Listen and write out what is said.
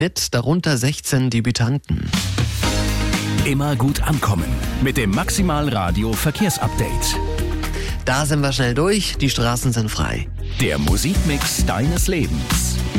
darunter 16 Debütanten. Immer gut ankommen mit dem Maximal Radio Verkehrsupdate. Da sind wir schnell durch, die Straßen sind frei. Der Musikmix deines Lebens.